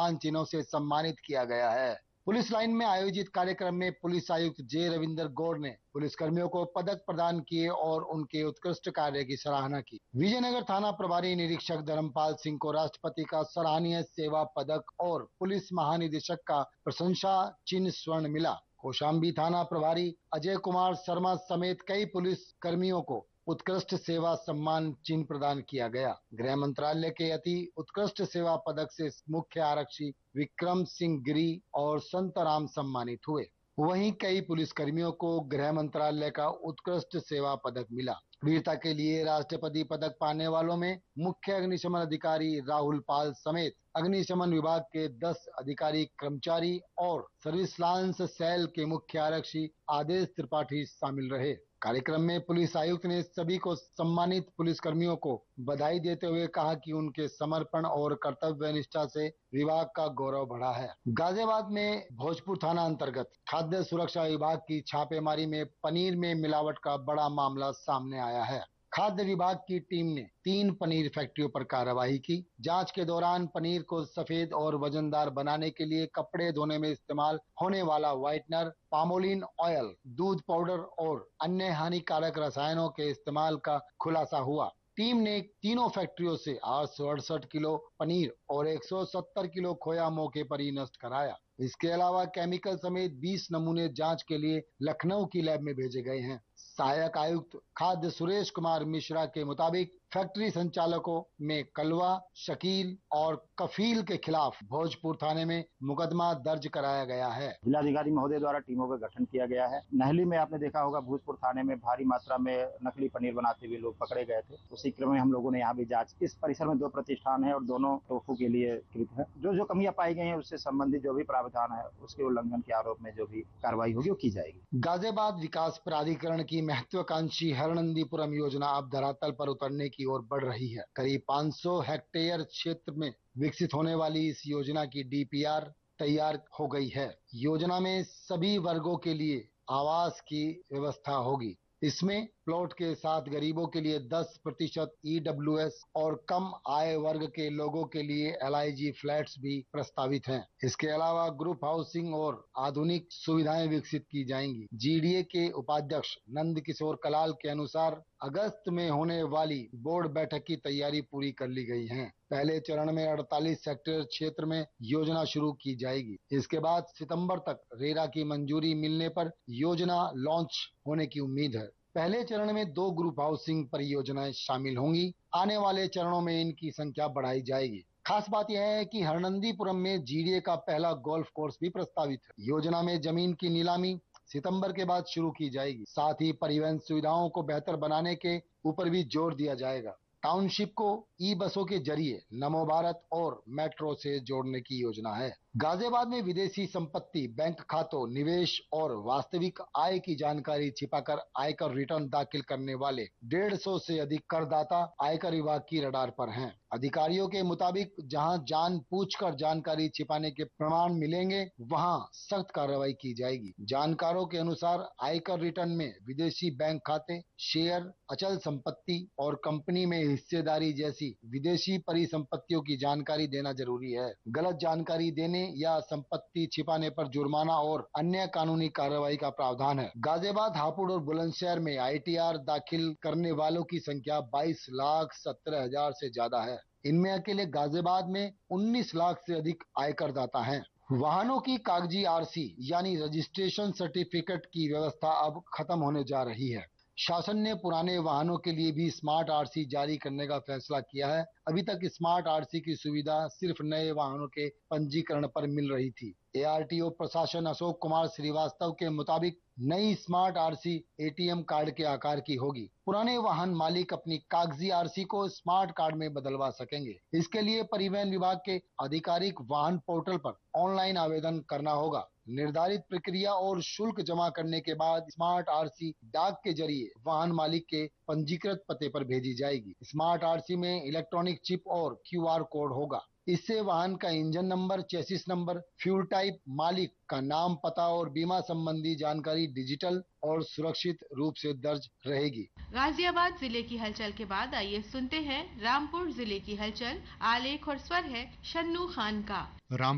सम्मान चिन्हों से सम्मानित किया गया है। पुलिस लाइन में आयोजित कार्यक्रम में पुलिस आयुक्त जे रविंदर गौड़ ने पुलिस कर्मियों को पदक प्रदान किए और उनके उत्कृष्ट कार्य की सराहना की। विजयनगर थाना प्रभारी निरीक्षक धर्मपाल सिंह को राष्ट्रपति का सराहनीय सेवा पदक और पुलिस महानिदेशक का प्रशंसा चिन्ह स्वर्ण मिला। कौशाम्बी थाना प्रभारी अजय कुमार शर्मा समेत कई पुलिस कर्मियों को उत्कृष्ट सेवा सम्मान चिन्ह प्रदान किया गया। गृह मंत्रालय के अति उत्कृष्ट सेवा पदक से मुख्य आरक्षी विक्रम सिंह गिरी और संतराम सम्मानित हुए। वहीं कई पुलिस कर्मियों को गृह मंत्रालय का उत्कृष्ट सेवा पदक मिला। वीरता के लिए राष्ट्रपति पदक पाने वालों में मुख्य अग्निशमन अधिकारी राहुल पाल समेत अग्निशमन विभाग के 10 अधिकारी कर्मचारी और सर्विस लांस सेल के मुख्य आरक्षी आदेश त्रिपाठी शामिल रहे। कार्यक्रम में पुलिस आयुक्त ने सभी को सम्मानित पुलिस कर्मियों को बधाई देते हुए कहा कि उनके समर्पण और कर्तव्य निष्ठा से विभाग का गौरव बढ़ा है। गाजियाबाद में भोजपुर थाना अंतर्गत खाद्य सुरक्षा विभाग की छापेमारी में पनीर में मिलावट का बड़ा मामला सामने आया है। खाद्य विभाग की टीम ने 3 पनीर फैक्ट्रियों पर कार्रवाई की। जांच के दौरान पनीर को सफेद और वजनदार बनाने के लिए कपड़े धोने में इस्तेमाल होने वाला व्हाइटनर, पामोलिन ऑयल, दूध पाउडर और अन्य हानिकारक रसायनों के इस्तेमाल का खुलासा हुआ। टीम ने तीनों फैक्ट्रियों से 868 किलो पनीर और 170 किलो खोया मौके पर ही नष्ट कराया। इसके अलावा केमिकल समेत 20 नमूने जांच के लिए लखनऊ की लैब में भेजे गए हैं। सहायक आयुक्त खाद्य सुरेश कुमार मिश्रा के मुताबिक फैक्ट्री संचालकों में कलवा, शकील और कफील के खिलाफ भोजपुर थाने में मुकदमा दर्ज कराया गया है। जिलाधिकारी महोदय द्वारा टीमों का गठन किया गया है। नहली में आपने देखा होगा भोजपुर थाने में भारी मात्रा में नकली पनीर बनाते हुए लोग पकड़े गए थे। उसी क्रम में हम लोगों ने यहाँ भी जांच। इस परिसर में 2 प्रतिष्ठान है और दोनों टोफू के लिए कृत है। जो कमियां पाई गई हैं उससे संबंधित जो भी प्रावधान है उसके उल्लंघन के आरोप में जो भी कार्रवाई होगी वो की जाएगी। गाजियाबाद विकास प्राधिकरण की महत्वाकांक्षी हरनंदीपुरम योजना अब धरातल पर उतरने की ओर बढ़ रही है। करीब 500 हेक्टेयर क्षेत्र में विकसित होने वाली इस योजना की डीपीआर तैयार हो गई है। योजना में सभी वर्गों के लिए आवास की व्यवस्था होगी। इसमें प्लॉट के साथ गरीबों के लिए 10% ईडब्ल्यूएस और कम आय वर्ग के लोगों के लिए एलआईजी फ्लैट्स भी प्रस्तावित हैं। इसके अलावा ग्रुप हाउसिंग और आधुनिक सुविधाएं विकसित की जाएंगी। जीडीए के उपाध्यक्ष नंद किशोर कलाल के अनुसार अगस्त में होने वाली बोर्ड बैठक की तैयारी पूरी कर ली गई है। पहले चरण में 48 हेक्टेयर क्षेत्र में योजना शुरू की जाएगी। इसके बाद सितंबर तक रेरा की मंजूरी मिलने पर योजना लॉन्च होने की उम्मीद है। पहले चरण में 2 ग्रुप हाउसिंग परियोजनाएं शामिल होंगी। आने वाले चरणों में इनकी संख्या बढ़ाई जाएगी। खास बात यह है कि हरनंदीपुरम में जीडीए का पहला गोल्फ कोर्स भी प्रस्तावित है। योजना में जमीन की नीलामी सितंबर के बाद शुरू की जाएगी। साथ ही परिवहन सुविधाओं को बेहतर बनाने के ऊपर भी जोर दिया जाएगा। टाउनशिप को ई बसों के जरिए नमो भारत और मेट्रो से जोड़ने की योजना है। गाजियाबाद में विदेशी संपत्ति, बैंक खातों, निवेश और वास्तविक आय की जानकारी छिपाकर आयकर रिटर्न दाखिल करने वाले 150 से अधिक करदाता आयकर विभाग की रडार पर हैं। अधिकारियों के मुताबिक जहां जानबूझकर जानकारी छिपाने के प्रमाण मिलेंगे वहां सख्त कार्रवाई की जाएगी। जानकारों के अनुसार आयकर रिटर्न में विदेशी बैंक खाते, शेयर, अचल संपत्ति और कंपनी में हिस्सेदारी जैसी विदेशी परिसंपत्तियों की जानकारी देना जरूरी है। गलत जानकारी देने या संपत्ति छिपाने पर जुर्माना और अन्य कानूनी कार्रवाई का प्रावधान है। गाजियाबाद, हापुड़ और बुलंदशहर में आईटीआर दाखिल करने वालों की संख्या 22,17,000 से ज्यादा है। इनमें अकेले गाजियाबाद में 19 लाख से अधिक आयकर दाता हैं। वाहनों की कागजी आरसी यानी रजिस्ट्रेशन सर्टिफिकेट की व्यवस्था अब खत्म होने जा रही है। शासन ने पुराने वाहनों के लिए भी स्मार्ट आरसी जारी करने का फैसला किया है। अभी तक स्मार्ट आरसी की सुविधा सिर्फ नए वाहनों के पंजीकरण पर मिल रही थी। एआरटीओ प्रशासन अशोक कुमार श्रीवास्तव के मुताबिक नई स्मार्ट आरसी एटीएम कार्ड के आकार की होगी। पुराने वाहन मालिक अपनी कागजी आरसी को स्मार्ट कार्ड में बदलवा सकेंगे। इसके लिए परिवहन विभाग के आधिकारिक वाहन पोर्टल पर ऑनलाइन आवेदन करना होगा। निर्धारित प्रक्रिया और शुल्क जमा करने के बाद स्मार्ट आरसी डाक के जरिए वाहन मालिक के पंजीकृत पते पर भेजी जाएगी। स्मार्ट आरसी में इलेक्ट्रॉनिक चिप और क्यूआर कोड होगा। इससे वाहन का engine number, chassis number, fuel type, मालिक का नाम, पता और बीमा संबंधी जानकारी डिजिटल और सुरक्षित रूप से दर्ज रहेगी। गाजियाबाद जिले की हलचल के बाद आइए सुनते हैं रामपुर जिले की हलचल। आलेख और स्वर है शन्नू खान का।